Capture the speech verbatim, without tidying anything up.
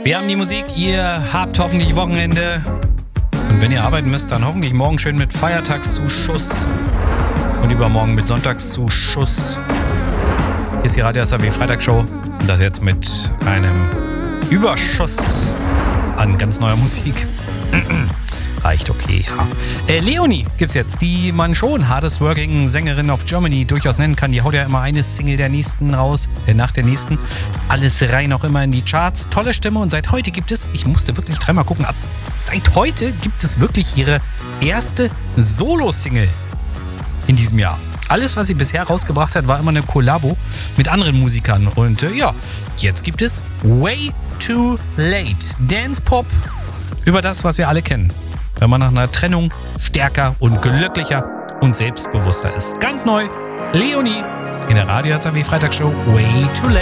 Wir haben die Musik, ihr habt hoffentlich Wochenende. Und wenn ihr arbeiten müsst, dann hoffentlich morgen schön mit Feiertagszuschuss. Und übermorgen mit Sonntagszuschuss. Hier ist die Radio S R W Freitagshow. Und das jetzt mit einem Überschuss an ganz neuer Musik. Reicht okay. Ja. Äh, Leonie gibt's jetzt, die man schon Hardest Working Sängerin of Germany durchaus nennen kann. Die haut ja immer eine Single der nächsten raus, äh, nach der nächsten. Alles rein auch immer in die Charts. Tolle Stimme und seit heute gibt es, ich musste wirklich dreimal gucken, ab seit heute gibt es wirklich ihre erste Solo-Single in diesem Jahr. Alles, was sie bisher rausgebracht hat, war immer eine Kollabo mit anderen Musikern. Und äh, ja, jetzt gibt es Way Too Late. Dance Pop über das, was wir alle kennen. Wenn man nach einer Trennung stärker und glücklicher und selbstbewusster ist. Ganz neu, Leonie in der Radio S R W Freitagshow Way Too Late.